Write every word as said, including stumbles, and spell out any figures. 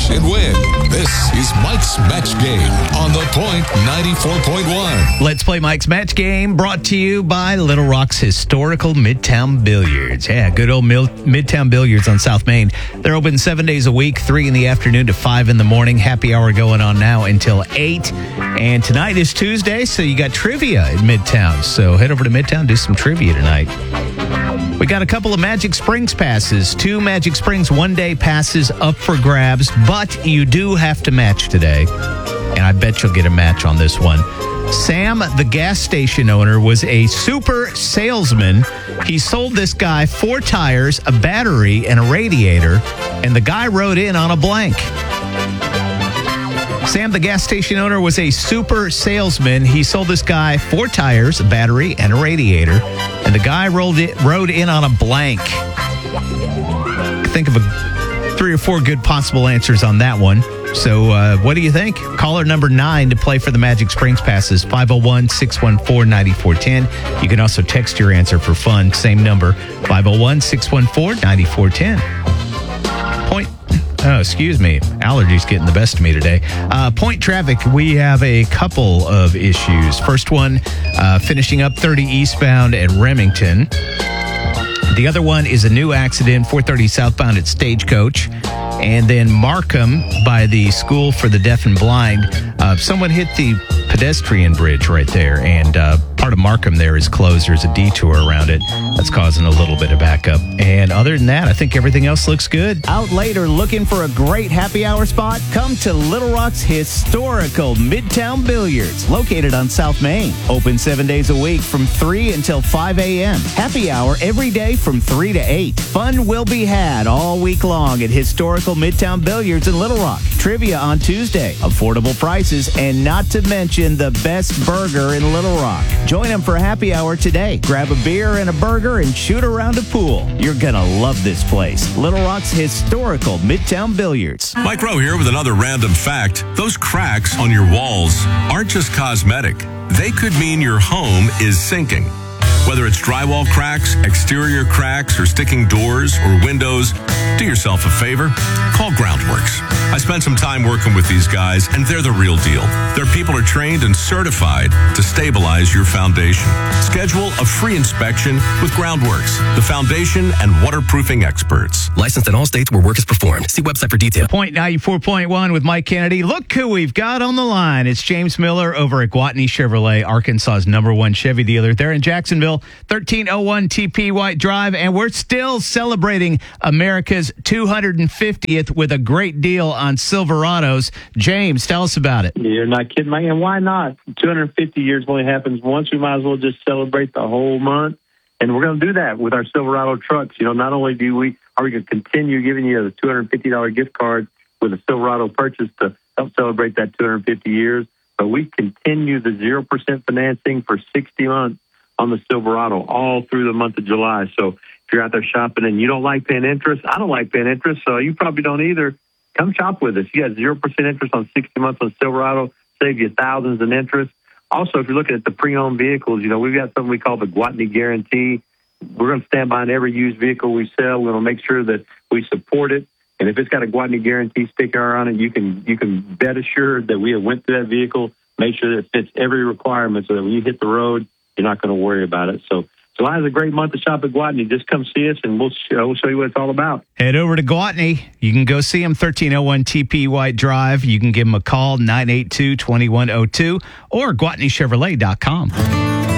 match and win. This is Mike's Match Game on The Point ninety-four point one. Let's play Mike's Match Game, brought to you by Little Rock's historical Midtown Billiards. Yeah, good old Mil- Midtown Billiards on South Main. They're open seven days a week, three in the afternoon to five in the morning. Happy hour going on now until eight. And tonight is Tuesday, so you got trivia in Midtown. So head over to Midtown, do some trivia tonight. We got a couple of Magic Springs passes, two Magic Springs one-day passes up for grabs, but you do have to match today, and I bet you'll get a match on this one. Sam, the gas station owner, was a super salesman. He sold this guy four tires, a battery, and a radiator, and the guy wrote in on a blank. Sam, the gas station owner, was a super salesman. He sold this guy four tires, a battery, and a radiator, and the guy rolled it, rode in on a blank. Think of a, three or four good possible answers on that one. So uh, what do you think? Caller number nine to play for the Magic Springs passes, five oh one, six one four, nine four one oh. You can also text your answer for fun. Same number, five oh one, six one four, nine four one oh. Point. Oh, excuse me. Allergies getting the best of me today. Uh, point traffic, we have a couple of issues. First one, uh, finishing up thirty eastbound at Remington. The other one is a new accident, four thirty southbound at Stagecoach. And then Markham by the School for the Deaf and Blind. Uh, someone hit the pedestrian bridge right there, and uh, part of Markham there is closed. There's a detour around it that's causing a little bit of backup. And other than that, I think everything else looks good. Out later, looking for a great happy hour spot? Come to Little Rock's historical Midtown Billiards, located on South Main. Open seven days a week from three until five a.m. Happy hour every day from three to eight. Fun will be had all week long at historical Midtown Billiards in Little Rock. Trivia on Tuesday. Affordable prices, and not to mention the best burger in Little Rock. Join them for happy hour today. Grab a beer and a burger and shoot around a pool. You're going to love this place. Little Rock's historical Midtown Billiards. Mike Rowe here with another random fact. Those cracks on your walls aren't just cosmetic. They could mean your home is sinking. Whether it's drywall cracks, exterior cracks, or sticking doors or windows, do yourself a favor. Call Groundworks. I spent some time working with these guys, and they're the real deal. Their people are trained and certified to stabilize your foundation. Schedule a free inspection with Groundworks, the foundation and waterproofing experts. Licensed in all states where work is performed. See website for details. Point ninety-four point one with Mike Kennedy. Look who we've got on the line. It's James Miller over at Gwatney Chevrolet, Arkansas's number one Chevy dealer. They're in Jacksonville, thirteen oh one T P White Drive, and we're still celebrating America's two hundred fiftieth with a great deal on Silverados. James, tell us about it. You're not kidding, Mike. And why not? two hundred fifty years only happens once. We might as well just celebrate the whole month. And we're going to do that with our Silverado trucks. You know, not only do we are we going to continue giving you a two hundred fifty dollars gift card with a Silverado purchase to help celebrate that two hundred fifty years, but we continue the zero percent financing for sixty months on the Silverado all through the month of July. So if you're out there shopping and you don't like paying interest, I don't like paying interest, so you probably don't either. Come shop with us. You got zero percent interest on sixty months on Silverado, save you thousands in interest. Also, if you're looking at the pre-owned vehicles, you know, we've got something we call the Gwatney Guarantee. We're going to stand behind every used vehicle we sell. We're going to make sure that we support it. And if it's got a Gwatney Guarantee sticker on it, you can you can bet assured that we have went through that vehicle, made sure that it fits every requirement so that when you hit the road, you're not going to worry about it. So July is a great month to shop at Gwatney. Just come see us, and we'll show, we'll show you what it's all about. Head over to Gwatney. You can go see them, thirteen oh one T P White Drive. You can give them a call, nine eight two, two one oh two, or Gwatney Chevrolet dot com.